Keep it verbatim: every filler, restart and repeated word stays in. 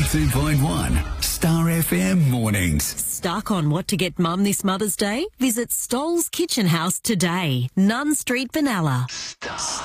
two point one Star F M Mornings. Stuck on what to get Mum this Mother's Day? Visit Stoll's Kitchen House today, Nunn Street, Benalla. Star.